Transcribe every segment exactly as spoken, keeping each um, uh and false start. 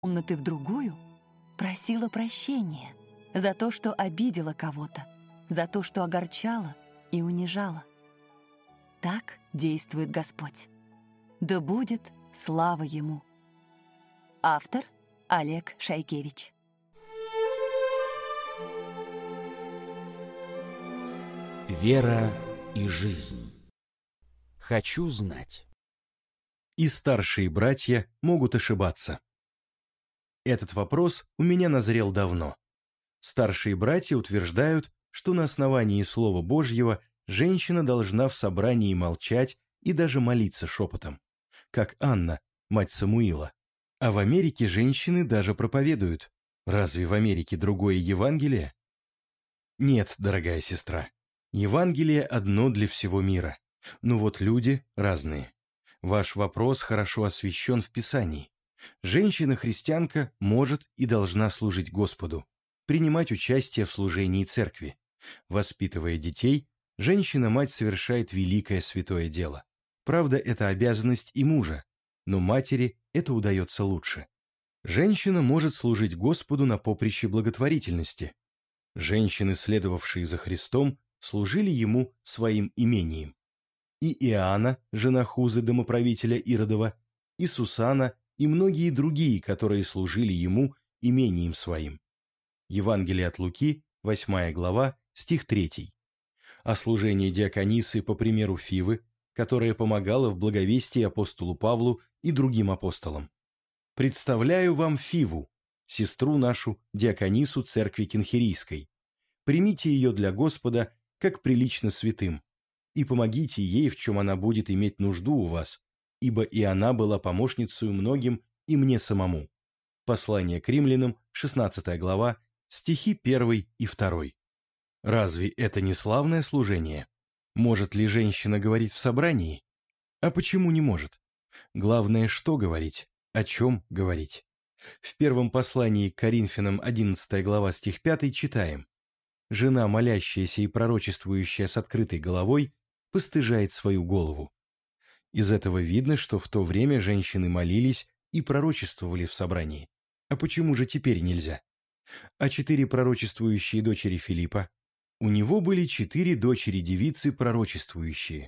комнаты в другую, просила прощения за то, что обидела кого-то, за то, что огорчала и унижала. Так действует Господь. Да будет слава Ему. Автор Олег Шайкевич. Вера и жизнь. Хочу знать. И старшие братья могут ошибаться. Этот вопрос у меня назрел давно. Старшие братья утверждают, что на основании Слова Божьего женщина должна в собрании молчать и даже молиться шепотом, как Анна, мать Самуила. А в Америке женщины даже проповедуют. Разве в Америке другое Евангелие? Нет, дорогая сестра. Евангелие одно для всего мира. Но вот люди разные. Ваш вопрос хорошо освящен в Писании. Женщина-христианка может и должна служить Господу, принимать участие в служении церкви. Воспитывая детей, женщина-мать совершает великое святое дело. Правда, это обязанность и мужа, но матери это удается лучше. Женщина может служить Господу на поприще благотворительности. Женщины, следовавшие за Христом, служили Ему своим имением. И Иоанна, жена Хузы, домоправителя Иродова, и Сусана, и многие другие, которые служили Ему имением своим. Евангелие от Луки, восьмая глава, стих третий. А служение диаконисы по примеру Фивы, которая помогала в благовестии апостолу Павлу и другим апостолам. Представляю вам Фиву, сестру нашу, диаконису церкви Кенхерийской. Примите ее для Господа, как прилично святым, и помогите ей, в чем она будет иметь нужду у вас, ибо и она была помощницей многим и мне самому. Послание к римлянам, шестнадцатая глава, стихи первый и второй. Разве это не славное служение? Может ли женщина говорить в собрании? А почему не может? Главное, что говорить, о чем говорить. В первом послании к Коринфянам, одиннадцатая глава, стих пятый, читаем: «Жена, молящаяся и пророчествующая с открытой головой, постыжает свою голову». Из этого видно, что в то время женщины молились и пророчествовали в собрании. А почему же теперь нельзя? А четыре пророчествующие дочери Филиппа? У него были четыре дочери-девицы пророчествующие.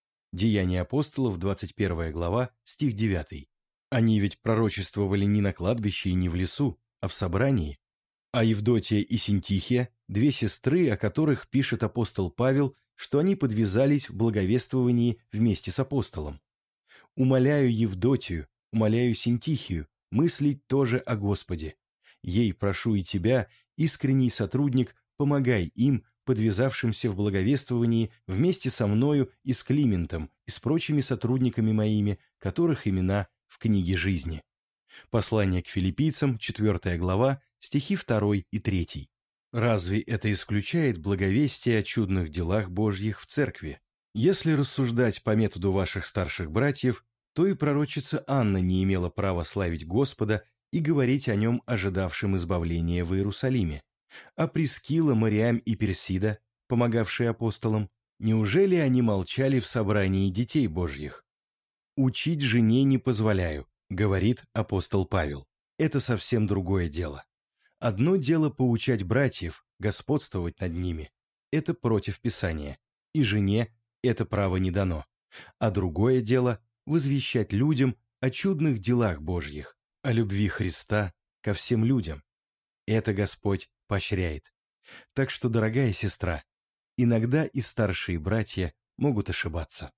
Деяния апостолов, двадцать первая глава, стих девятый. Они ведь пророчествовали не на кладбище и не в лесу, а в собрании. А Евдотия и Синтихия – две сестры, о которых пишет апостол Павел, что они подвязались в благовествовании вместе с апостолом. «Умоляю Евдотию, умоляю Синтихию, мыслить тоже о Господе. Ей прошу и тебя, искренний сотрудник, помогай им, подвязавшимся в благовествовании вместе со мною и с Климентом, и с прочими сотрудниками моими, которых имена в книге жизни». Послание к филиппийцам, четвертая глава, стихи второй и третий. Разве это исключает благовестие о чудных делах Божьих в церкви? Если рассуждать по методу ваших старших братьев, то и пророчица Анна не имела права славить Господа и говорить о нем, ожидавшем избавления в Иерусалиме. А Прискила, Мариам и Персида, помогавшие апостолам, неужели они молчали в собрании детей Божьих? «Учить жене не позволяю», — говорит апостол Павел. Это совсем другое дело. Одно дело поучать братьев, господствовать над ними. Это против Писания, и жене это право не дано. А другое дело — возвещать людям о чудных делах Божьих, о любви Христа ко всем людям. Это Господь поощряет. Так что, дорогая сестра, иногда и старшие братья могут ошибаться.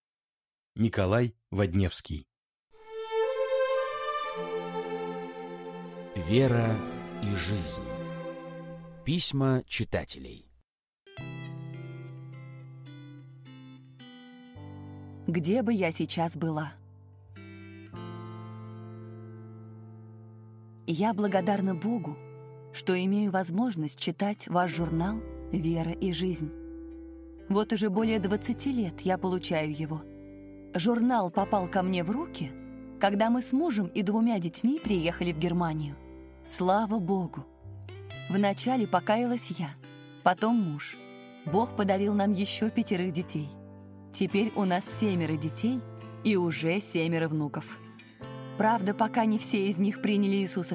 Николай Водневский. Вера и жизнь. Письма читателей. Где бы я сейчас была? Я благодарна Богу, что имею возможность читать ваш журнал «Вера и жизнь». Вот уже более двадцати лет я получаю его. Журнал попал ко мне в руки, когда мы с мужем и двумя детьми приехали в Германию. Слава Богу! Вначале покаялась я, потом муж. Бог подарил нам еще пятерых детей. Теперь у нас семеро детей и уже семеро внуков. Правда, пока не все из них приняли Иисуса